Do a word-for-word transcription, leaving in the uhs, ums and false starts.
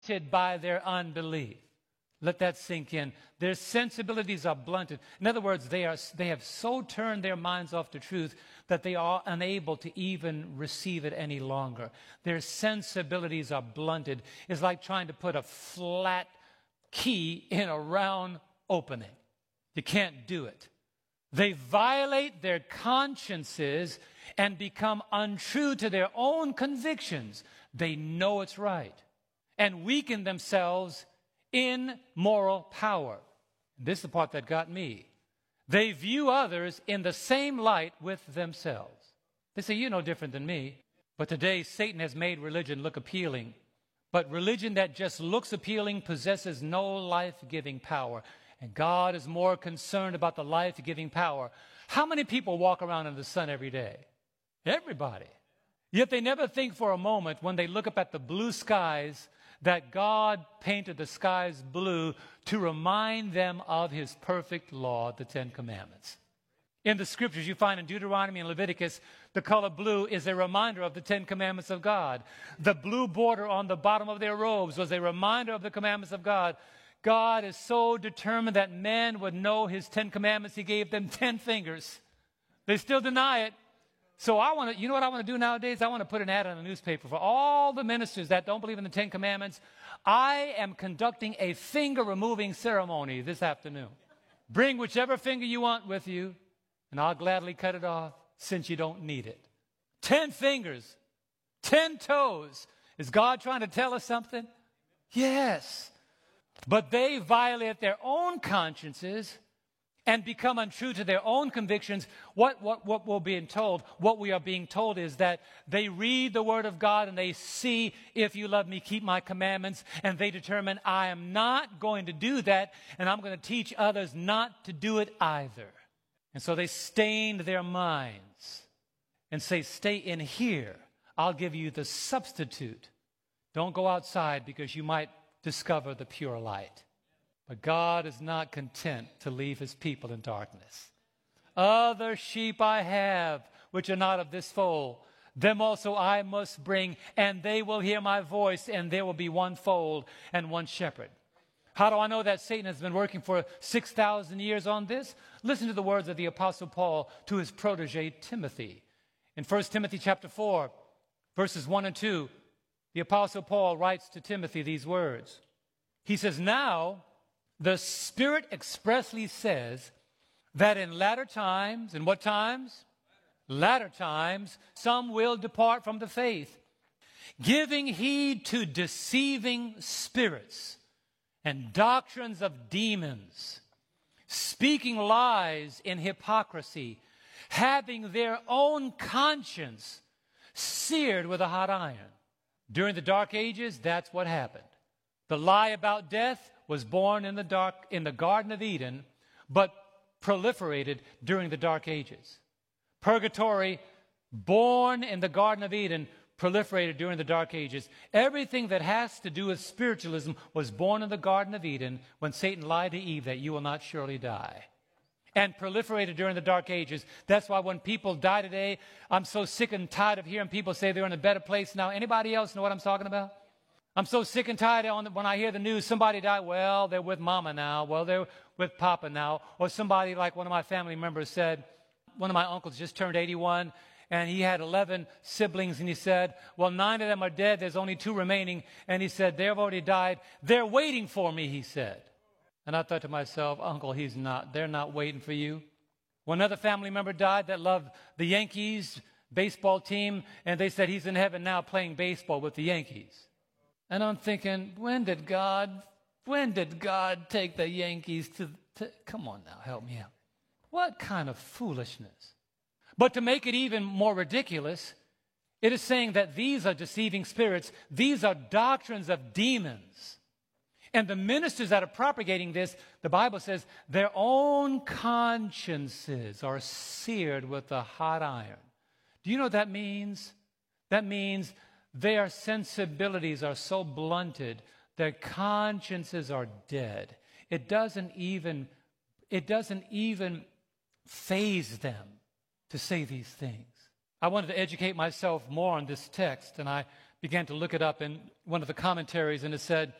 by their unbelief. Let that sink in. Their sensibilities are blunted. In other words, they are they have so turned their minds off the truth that they are unable to even receive it any longer. Their sensibilities are blunted. It's like trying to put a flat key in a round opening. You can't do it. They violate their consciences and become untrue to their own convictions. They know it's right and weaken themselves in moral power. This is the part that got me. They view others in the same light with themselves. They say, you're no different than me. But today, Satan has made religion look appealing. But religion that just looks appealing possesses no life-giving power. And God is more concerned about the life-giving power. How many people walk around in the sun every day? Everybody. Yet they never think for a moment when they look up at the blue skies that God painted the skies blue to remind them of his perfect law, the Ten Commandments. In the scriptures you find in Deuteronomy and Leviticus, the color blue is a reminder of the Ten Commandments of God. The blue border on the bottom of their robes was a reminder of the commandments of God. God is so determined that men would know his Ten Commandments, he gave them ten fingers. They still deny it. So I want to, you know what I want to do nowadays? I want to put an ad in the newspaper for all the ministers that don't believe in the Ten Commandments. I am conducting a finger removing ceremony this afternoon. Bring whichever finger you want with you, and I'll gladly cut it off since you don't need it. Ten fingers, ten toes. Is God trying to tell us something? Yes. But they violate their own consciences and become untrue to their own convictions. What, what, what we're being told, what we are being told is that they read the Word of God and they see, if you love me, keep my commandments, and they determine, I am not going to do that, and I'm going to teach others not to do it either. And so they stained their minds and say, stay in here. I'll give you the substitute. Don't go outside because you might discover the pure light. But God is not content to leave his people in darkness. Other sheep I have, which are not of this fold. Them also I must bring, and they will hear my voice, and there will be one fold and one shepherd. How do I know that Satan has been working for six thousand years on this? Listen to the words of the Apostle Paul to his protege Timothy. In First Timothy chapter four, verses one and two, the Apostle Paul writes to Timothy these words. He says, now the Spirit expressly says that in latter times, in what times? Latter times, some will depart from the faith, giving heed to deceiving spirits and doctrines of demons, speaking lies in hypocrisy, having their own conscience seared with a hot iron. During the Dark Ages, that's what happened. The lie about death was born in the dark in the Garden of Eden, but proliferated during the Dark Ages. Purgatory, born in the Garden of Eden, proliferated during the Dark Ages. Everything that has to do with spiritualism was born in the Garden of Eden when Satan lied to Eve that you will not surely die. And proliferated during the Dark Ages. That's why when people die today, I'm so sick and tired of hearing people say they're in a better place now. Anybody else know what I'm talking about? I'm so sick and tired on the, when I hear the news, somebody died, well, they're with mama now. Well, they're with papa now. Or somebody like one of my family members said, one of my uncles just turned eighty-one, and he had eleven siblings, and he said, well, nine of them are dead. There's only two remaining. And he said, they've already died. They're waiting for me, he said. And I thought to myself, Uncle, he's not. They're not waiting for you. When another family member died that loved the Yankees baseball team, and they said he's in heaven now playing baseball with the Yankees. And I'm thinking, when did God, when did God take the Yankees to, to, come on now, help me out. What kind of foolishness? But to make it even more ridiculous, it is saying that these are deceiving spirits. These are doctrines of demons. And the ministers that are propagating this, the Bible says, their own consciences are seared with a hot iron. Do you know what that means? That means their sensibilities are so blunted, their consciences are dead. It doesn't even, it doesn't even faze them to say these things. I wanted to educate myself more on this text, and I began to look it up in one of the commentaries, and it said,